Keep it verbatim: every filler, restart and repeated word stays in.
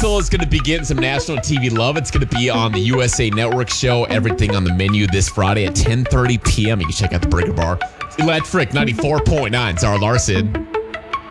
Michael is going to be getting some national T V love. It's going to be on the U S A Network show, Everything on the Menu, this Friday at ten thirty p.m. You can check out the Breaker Bar. Electric ninety-four point nine. Zara Larson.